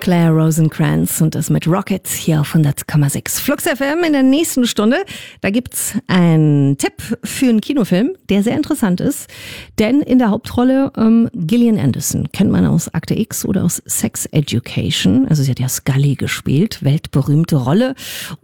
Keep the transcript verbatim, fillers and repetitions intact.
Claire Rosencrantz und das mit Rocket hier auf hundert Komma sechs. Flux F M in der nächsten Stunde. Da gibt's einen Tipp für einen Kinofilm, der sehr interessant ist. Denn in der Hauptrolle ähm, Gillian Anderson, kennt man aus Akte X oder aus Sex Education. Also sie hat ja Scully gespielt, weltberühmte Rolle.